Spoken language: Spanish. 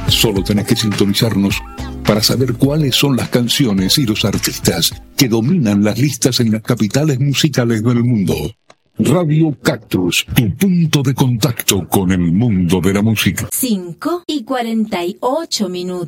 Solo tenés que sintonizarnos para saber cuáles son las canciones y los artistas que dominan las listas en las capitales musicales del mundo. Radio Cactus, tu punto de contacto con el mundo de la música. 5:48.